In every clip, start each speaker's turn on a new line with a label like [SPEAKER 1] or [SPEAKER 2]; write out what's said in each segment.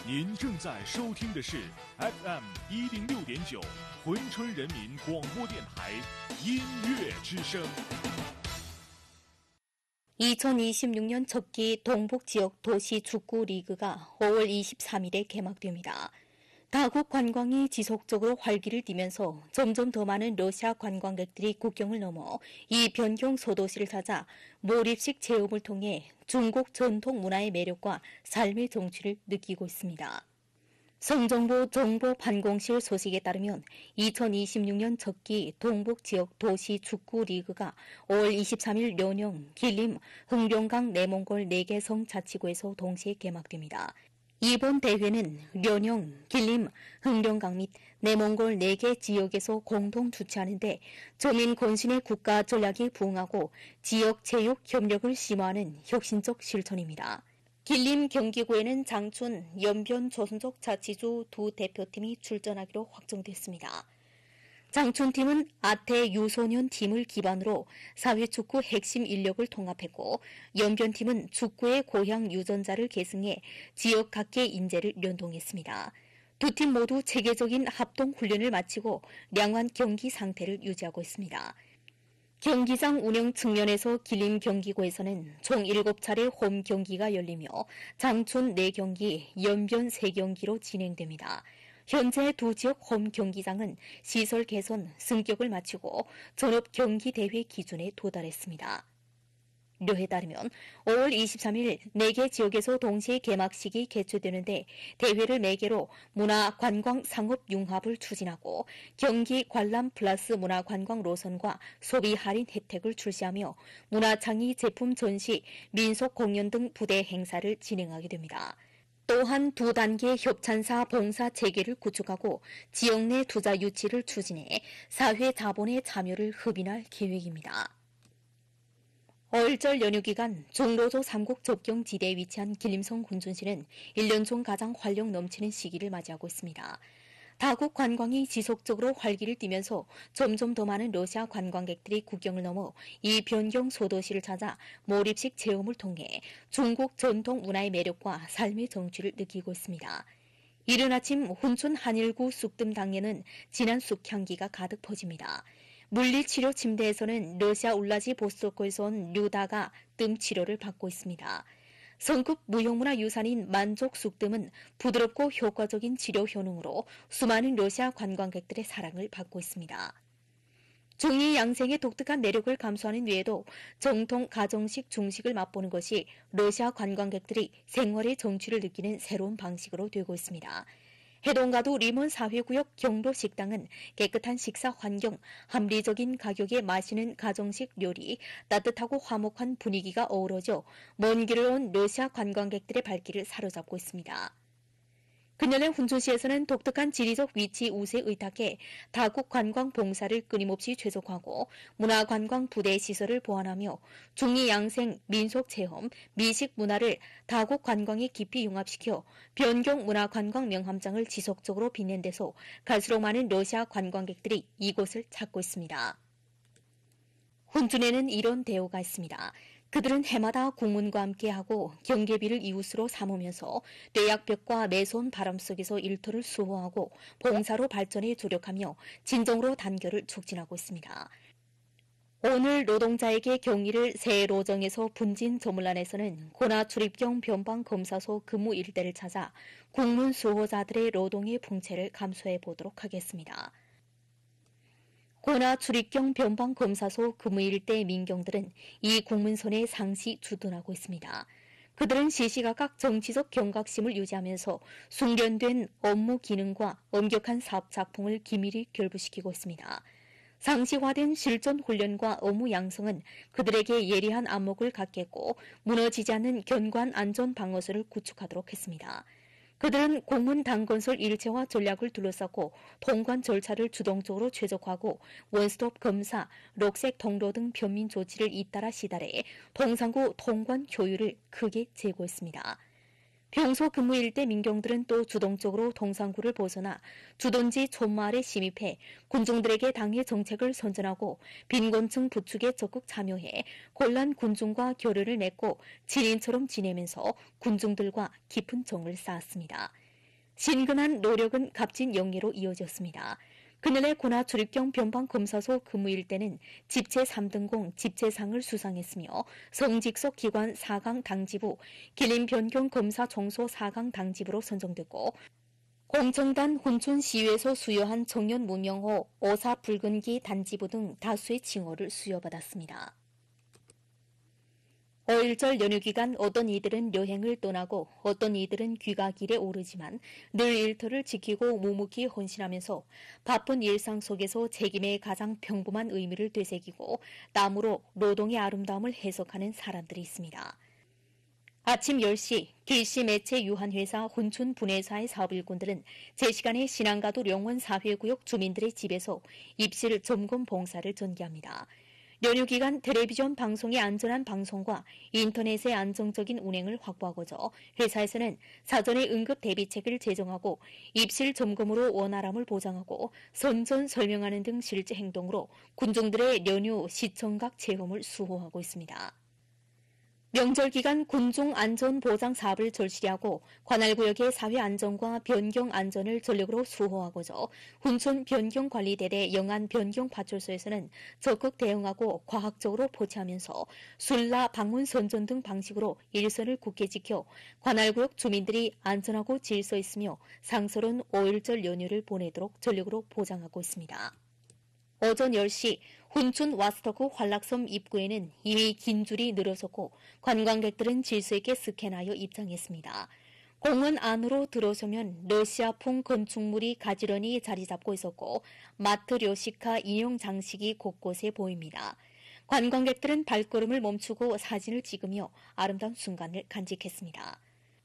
[SPEAKER 1] 您正在收听的是 FM 106.9珲春人民广播电台音乐之声。
[SPEAKER 2] 2026년 첫기 동북지역 도시 축구 리그가 5월 23일에 개막됩니다. 다국 관광이 지속적으로 활기를 띠면서 점점 더 많은 러시아 관광객들이 국경을 넘어 이 변경 소도시를 찾아 몰입식 체험을 통해 중국 전통 문화의 매력과 삶의 정취를 느끼고 있습니다. 성정부 정보반공실 소식에 따르면 2026년 첫기 동북지역 도시 축구 리그가 5월 23일 련영, 길림, 흥룡강, 내몽골 4개 성자치구에서 동시에 개막됩니다. 이번 대회는 련영, 길림, 흥룡강 및 내몽골 4개 지역에서 공동 주최하는데 조민 권신의 국가 전략에 부응하고 지역 체육 협력을 심화하는 혁신적 실천입니다. 길림 경기구에는 장춘, 연변 조선족 자치주 두 대표팀이 출전하기로 확정됐습니다. 장춘팀은 아태 유소년 팀을 기반으로 사회축구 핵심 인력을 통합했고 연변팀은 축구의 고향 유전자를 계승해 지역 각계 인재를 연동했습니다. 두 팀 모두 체계적인 합동훈련을 마치고 량환 경기 상태를 유지하고 있습니다. 경기장 운영 측면에서 길림 경기구에서는 총 7차례 홈 경기가 열리며 장춘 4경기, 연변 3경기로 진행됩니다. 현재 두 지역 홈 경기장은 시설 개선, 승격을 마치고 전업 경기 대회 기준에 도달했습니다. 료에 따르면 5월 23일 4개 지역에서 동시에 개막식이 개최되는데 대회를 매개로 문화, 관광, 상업 융합을 추진하고 경기 관람 플러스 문화, 관광 노선과 소비 할인 혜택을 출시하며 문화창의 제품 전시, 민속 공연 등 부대 행사를 진행하게 됩니다. 또한 두 단계 협찬사 봉사 체계를 구축하고 지역 내 투자 유치를 추진해 사회 자본의 참여를 흡인할 계획입니다. 얼절 연휴 기간 중로조 3국 접경 지대에 위치한 길림성 훈준시는 1년 중 가장 활력 넘치는 시기를 맞이하고 있습니다. 다국 관광이 지속적으로 활기를 띠면서 점점 더 많은 러시아 관광객들이 국경을 넘어 이 변경 소도시를 찾아 몰입식 체험을 통해 중국 전통 문화의 매력과 삶의 정취를 느끼고 있습니다. 이른 아침 훈춘 한일구 쑥뜸 당에는 진한 쑥향기가 가득 퍼집니다. 물리치료 침대에서는 러시아 울라지 보스토크에서 온 류다가 뜸 치료를 받고 있습니다. 성급 무형문화 유산인 만족 쑥뜸은 부드럽고 효과적인 치료 효능으로 수많은 러시아 관광객들의 사랑을 받고 있습니다. 중이 양생의 독특한 매력을 감수하는 외에도 정통 가정식 중식을 맛보는 것이 러시아 관광객들이 생활의 정취를 느끼는 새로운 방식으로 되고 있습니다. 해동가도 리몬 사회구역 경로 식당은 깨끗한 식사 환경, 합리적인 가격에 맛있는 가정식 요리, 따뜻하고 화목한 분위기가 어우러져 먼 길을 온 러시아 관광객들의 발길을 사로잡고 있습니다. 근년에 훈춘시에서는 독특한 지리적 위치 우세에 의탁해 다국 관광 봉사를 끊임없이 최적화하고 문화관광 부대 시설을 보완하며 중리 양생, 민속 체험, 미식 문화를 다국 관광에 깊이 융합시켜 변경 문화관광 명함장을 지속적으로 빛낸 데서 갈수록 많은 러시아 관광객들이 이곳을 찾고 있습니다. 훈춘에는 이런 대우가 있습니다. 그들은 해마다 국문과 함께하고 경계비를 이웃으로 삼으면서 뇌약벽과 매서운 바람 속에서 일터를 수호하고 봉사로 발전에 조력하며 진정으로 단결을 촉진하고 있습니다. 오늘 노동자에게 경의를 새 로정에서 분진 저물란에서는 고나 출입경 변방검사소 근무 일대를 찾아 국문 수호자들의 노동의 풍채를 감수해 보도록 하겠습니다. 고나 출입경 변방검사소 근무 일대 민경들은 이 공문선에 상시 주둔하고 있습니다. 그들은 시시각각 정치적 경각심을 유지하면서 숙련된 업무 기능과 엄격한 사업 작풍을 기밀히 결부시키고 있습니다. 상시화된 실전 훈련과 업무 양성은 그들에게 예리한 안목을 갖게 했고 무너지지 않는 견고한 안전 방어선을 구축하도록 했습니다. 그들은 공문 당건설 일체화 전략을 둘러싸고 통관 절차를 주동적으로 최적화하고 원스톱 검사, 록색 통로 등 변민 조치를 잇따라 시달해 통상구 통관 효율을 크게 제고했습니다. 평소 근무일 때 민경들은 또 주동적으로 동상구를 벗어나 주둔지 촌마을에 침입해 군중들에게 당의 정책을 선전하고 빈곤층 부축에 적극 참여해 곤란 군중과 교류를 맺고 친인처럼 지내면서 군중들과 깊은 정을 쌓았습니다. 신근한 노력은 값진 영예로 이어졌습니다. 그날의 군화 출입경 변방검사소 근무일 때는 집체 3등공 집체상을 수상했으며 성직속 기관 4강 당지부 기림 변경 검사 정소 4강 당지부로 선정됐고 공청단 훈춘시위에서 수여한 청년 무명호 오사 붉은기 단지부 등 다수의 칭호를 수여받았습니다. 5.1절 연휴 기간 어떤 이들은 여행을 떠나고 어떤 이들은 귀가길에 오르지만 늘 일터를 지키고 묵묵히 헌신하면서 바쁜 일상 속에서 책임의 가장 평범한 의미를 되새기고 땀으로 노동의 아름다움을 해석하는 사람들이 있습니다. 아침 10시 길시 매체 유한회사 훈춘 분해사의 사업일꾼들은 제시간에 신안가도 령원 사회구역 주민들의 집에서 입실 점검 봉사를 전개합니다. 연휴 기간 텔레비전 방송의 안전한 방송과 인터넷의 안정적인 운행을 확보하고자 회사에서는 사전에 응급 대비책을 제정하고 입실 점검으로 원활함을 보장하고 선전 설명하는 등 실제 행동으로 군중들의 연휴 시청각 체험을 수호하고 있습니다. 명절 기간 군중 안전 보장 사업을 절실히 하고 관할구역의 사회 안전과 변경 안전을 전력으로 수호하고자 훈춘 변경관리대대 영안 변경파출소에서는 적극 대응하고 과학적으로 포치하면서 술라 방문 선전 등 방식으로 일선을 굳게 지켜 관할구역 주민들이 안전하고 질서 있으며 상스러운 5.1절 연휴를 보내도록 전력으로 보장하고 있습니다. 오전 10시 훈춘 와스터구 환락섬 입구에는 이미 긴 줄이 늘어섰고 관광객들은 질서 있게 스캔하여 입장했습니다. 공원 안으로 들어서면 러시아풍 건축물이 가지런히 자리 잡고 있었고 마트료시카 인형 장식이 곳곳에 보입니다. 관광객들은 발걸음을 멈추고 사진을 찍으며 아름다운 순간을 간직했습니다.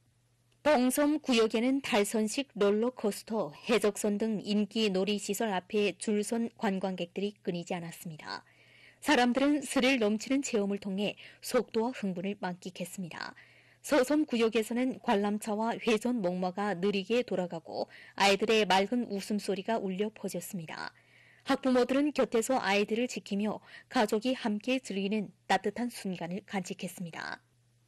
[SPEAKER 2] 동섬 구역에는 달선식 롤러코스터, 해적선 등 인기 놀이시설 앞에 줄선 관광객들이 끊이지 않았습니다. 사람들은 스릴 넘치는 체험을 통해 속도와 흥분을 만끽했습니다. 서섬 구역에서는 관람차와 회전 목마가 느리게 돌아가고 아이들의 맑은 웃음소리가 울려 퍼졌습니다. 학부모들은 곁에서 아이들을 지키며 가족이 함께 즐기는 따뜻한 순간을 간직했습니다.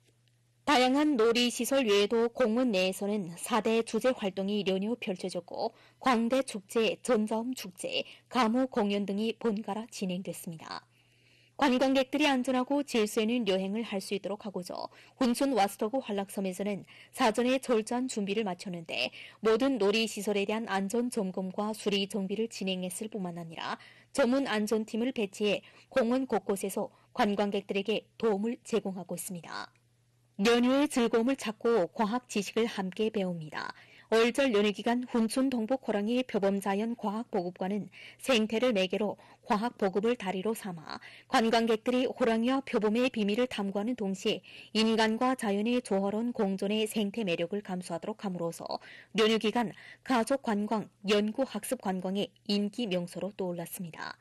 [SPEAKER 2] 다양한 놀이시설 외에도 공원 내에서는 4대 주제 활동이 연이어 펼쳐졌고 광대 축제, 전자음 축제, 가무 공연 등이 번갈아 진행됐습니다. 관광객들이 안전하고 질서 있는 여행을 할 수 있도록 하고자 훈춘 와스터구 환락섬에서는 사전에 철저한 준비를 마쳤는데 모든 놀이시설에 대한 안전 점검과 수리 정비를 진행했을 뿐만 아니라 전문 안전팀을 배치해 공원 곳곳에서 관광객들에게 도움을 제공하고 있습니다. 연휴의 즐거움을 찾고 과학 지식을 함께 배웁니다. 5.1절 연휴 기간 훈춘 동북 호랑이 표범자연 과학보급관은 생태를 매개로 과학보급을 다리로 삼아 관광객들이 호랑이와 표범의 비밀을 탐구하는 동시에 인간과 자연의 조화로운 공존의 생태 매력을 감수하도록 함으로써 연휴 기간 가족 관광, 연구 학습 관광의 인기 명소로 떠올랐습니다.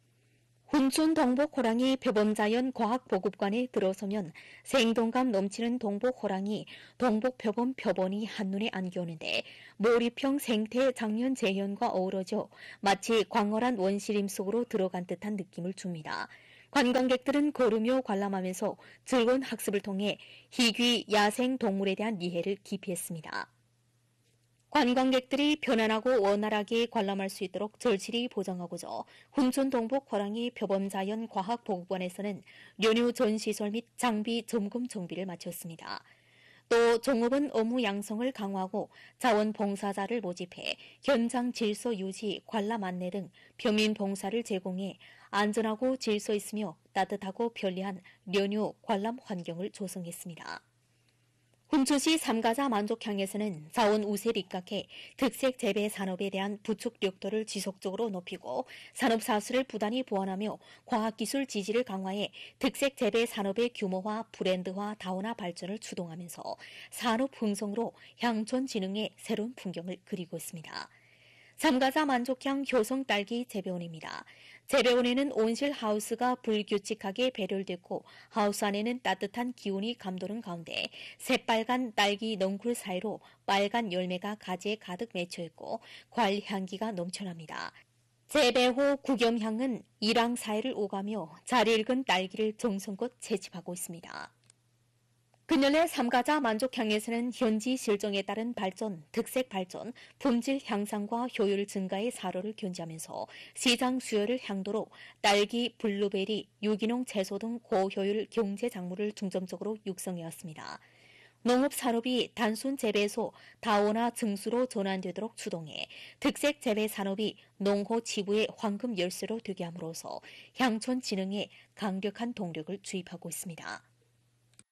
[SPEAKER 2] 훈춘 동북호랑이 표범자연 과학보급관에 들어서면 생동감 넘치는 동북호랑이, 동북표범 표본이 한눈에 안겨오는데 몰입형 생태 장면 재현과 어우러져 마치 광활한 원시림 속으로 들어간 듯한 느낌을 줍니다. 관광객들은 걸으며 관람하면서 즐거운 학습을 통해 희귀 야생 동물에 대한 이해를 깊이 했습니다. 관광객들이 편안하고 원활하게 관람할 수 있도록 절실히 보장하고자 훈춘 동북 호랑이 표범자연 과학보급원에서는 연휴 전시설 및 장비 점검 정비를 마쳤습니다. 또 종업원 업무 양성을 강화하고 자원봉사자를 모집해 현장 질서 유지, 관람 안내 등 표민 봉사를 제공해 안전하고 질서 있으며 따뜻하고 편리한 연휴 관람 환경을 조성했습니다. 훈춘시 삼가자 만족향에서는 자원 우세를 입각해 특색 재배 산업에 대한 부축力도를 지속적으로 높이고 산업사수를 부단히 보완하며 과학기술 지지를 강화해 특색 재배 산업의 규모화, 브랜드화, 다원화 발전을 추동하면서 산업 흥성으로 향촌 진흥의 새로운 풍경을 그리고 있습니다. 삼가자 만족향 효성 딸기 재배원입니다. 재배원에는 온실 하우스가 불규칙하게 배열됐고 하우스 안에는 따뜻한 기온이 감도는 가운데 새빨간 딸기 넝쿨 사이로 빨간 열매가 가지에 가득 맺혀있고 과일 향기가 넘쳐납니다. 재배 후 구겸향은 이랑 사이를 오가며 잘 익은 딸기를 정성껏 채집하고 있습니다. 근현의 삼가자 만족향에서는 현지 실정에 따른 발전, 특색 발전, 품질 향상과 효율 증가의 사로를 견지하면서 시장 수요를 향도로 딸기, 블루베리, 유기농 채소 등 고효율 경제 작물을 중점적으로 육성해왔습니다. 농업 산업이 단순 재배소, 다오나 증수로 전환되도록 추동해 특색 재배 산업이 농호 지구의 황금 열쇠로 되게 함으로써 향촌 진흥에 강력한 동력을 주입하고 있습니다.